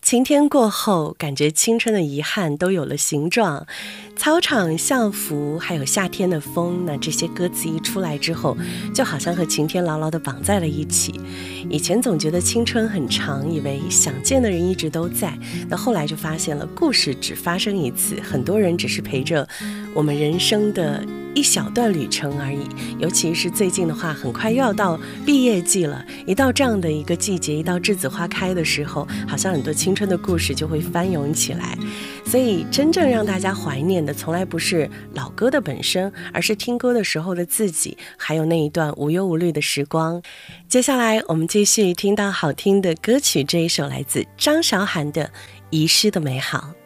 晴天过后，感觉青春的遗憾都有了形状。操场、校服，还有夏天的风，那这些歌词一出来之后，就好像和晴天牢牢地绑在了一起。以前总觉得青春很长，以为想见的人一直都在，那后来就发现了，故事只发生一次，很多人只是陪着我们人生的一小段旅程而已。尤其是最近的话，很快又要到毕业季了，一到这样的一个季节，一到栀子花开的时候，好像很多青春的故事就会翻涌起来。所以真正让大家怀念的从来不是老歌的本身，而是听歌的时候的自己，还有那一段无忧无虑的时光。接下来我们继续听到好听的歌曲，这一首来自张韶涵的《遗失的美好》。